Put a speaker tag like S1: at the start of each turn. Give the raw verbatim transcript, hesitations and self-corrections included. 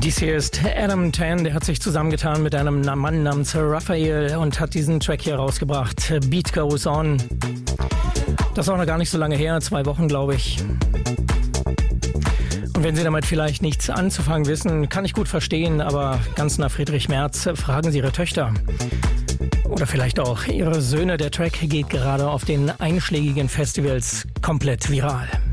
S1: Dies hier ist Adam Tan, der hat sich zusammengetan mit einem Mann namens Raphael und hat diesen Track hier rausgebracht, Beat Goes On. Das ist auch noch gar nicht so lange her, zwei Wochen glaube ich. Und wenn Sie damit vielleicht nichts anzufangen wissen, kann ich gut verstehen, aber ganz nach Friedrich Merz, fragen Sie Ihre Töchter. Oder vielleicht auch Ihre Söhne. Der Track geht gerade auf den einschlägigen Festivals komplett viral.